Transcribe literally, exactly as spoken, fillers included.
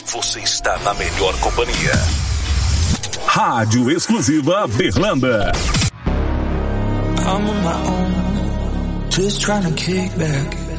você está na melhor companhia. Rádio Exclusiva Berlanda. I'm on my own, just trying to kick back.